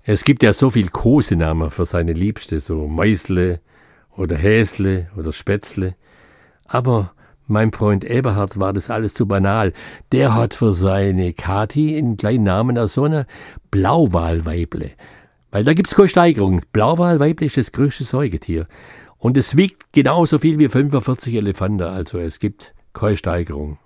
Es gibt ja so viel Kosenamen für seine Liebste, so Meisle oder Häsle oder Spätzle. Aber meinem Freund Eberhard war das alles zu banal. Der hat für seine Kathi einen kleinen Namen aus so einer Blauwalweible. Weil da gibt's keine Steigerung. Blauwalweible ist das größte Säugetier. Und es wiegt genauso viel wie 45 Elefanten, also es gibt keine Steigerung.